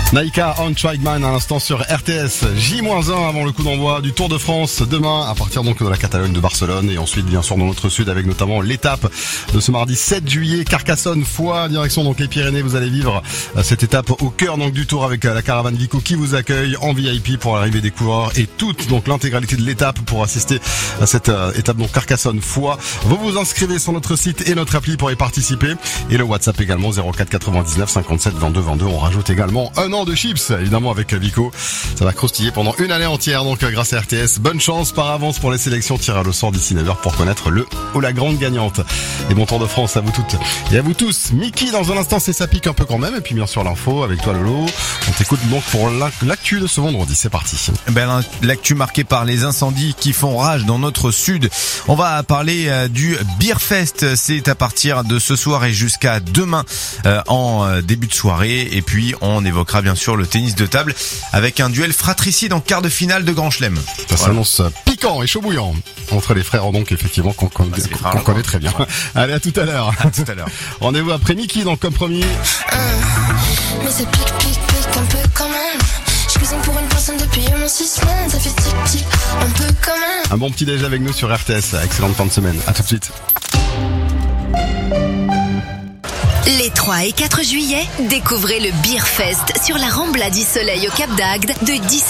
Naika on Trackman à l'instant sur RTS. J-1 avant le coup d'envoi du Tour de France demain à partir donc de la Catalogne de Barcelone et ensuite bien sûr dans notre sud avec notamment l'étape de ce mardi 7 juillet Carcassonne, Foix, direction donc les Pyrénées. Vous allez vivre cette étape au cœur donc du Tour avec la caravane Vico qui vous accueille en VIP pour l'arrivée des coureurs et toute donc l'intégralité de l'étape pour assister à cette étape donc Carcassonne, Foix. Vous vous inscrivez sur notre site et notre appli pour y participer et le WhatsApp également 04 99 57 22 22. On rajoute également un an de chips, évidemment avec Vico. Ça va croustiller pendant une année entière, donc grâce à RTS. Bonne chance par avance pour les sélections. Tirage au sort d'ici 9h pour connaître le ou la grande gagnante. Et bon Tour de France à vous toutes et à vous tous. Mickey dans un instant, c'est ça pique un peu quand même. Et puis bien sûr l'info avec toi Lolo. On t'écoute donc pour l'actu de ce vendredi. C'est parti. L'actu marquée par les incendies qui font rage dans notre sud. On va parler du Beerfest. C'est à partir de ce soir et jusqu'à demain en début de soirée. Et puis on évoquera bien sûr le tennis de table avec un duel fratricide en quart de finale de Grand Chelem. Ça s'annonce piquant et chaud bouillant entre les frères donc effectivement qu'on connaît très bien. Allez, à tout à l'heure. À tout à l'heure. Rendez-vous après Mickey donc comme promis. Mais ça pique un peu quand même. Je cuisine pour une personne depuis au moins 6 semaines. Ça fait tic un peu quand même. Un bon petit déj avec nous sur RTS. Excellente fin de semaine. À tout de suite. Les 3 et 4 juillet, découvrez le Beerfest sur la Rambla du Soleil au Cap d'Agde de 10